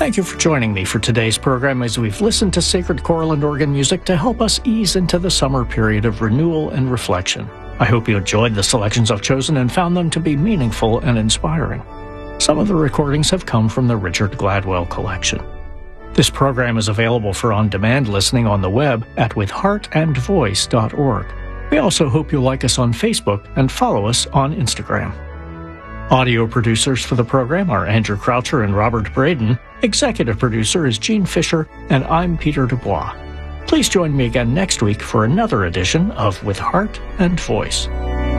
Thank you for joining me for today's program as we've listened to sacred choral and organ music to help us ease into the summer period of renewal and reflection. I hope you enjoyed the selections I've chosen and found them to be meaningful and inspiring. Some of the recordings have come from the Richard Gladwell collection. This program is available for on-demand listening on the web at withheartandvoice.org. We also hope you'll like us on Facebook and follow us on Instagram. Audio producers for the program are Andrew Croucher and Robert Braden. Executive producer is Gene Fisher, and I'm Peter Dubois. Please join me again next week for another edition of With Heart and Voice.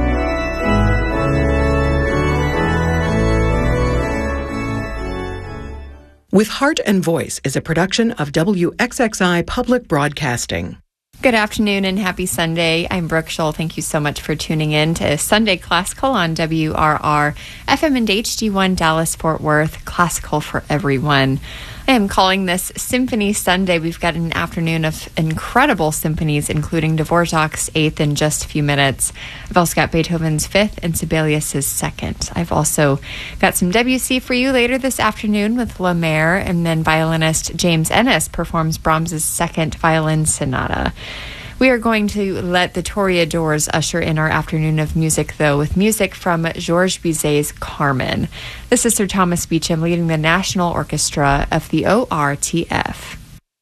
With Heart and Voice is a production of WXXI Public Broadcasting. Good afternoon and happy Sunday. I'm Brooke Scholl. Thank you so much for tuning in to Sunday Classical on WRR, FM and HD1 Dallas Fort Worth, Classical for Everyone. I am calling this Symphony Sunday. We've got an afternoon of incredible symphonies, including Dvorak's 8th in just a few minutes. I've also got Beethoven's 5th and Sibelius's 2nd. I've also got some Debussy for you later this afternoon with La Mer, and then violinist James Ennis performs Brahms's 2nd Violin Sonata. We are going to let the Toreadors usher in our afternoon of music, though, with music from Georges Bizet's Carmen. This is Sir Thomas Beecham leading the National Orchestra of the ORTF.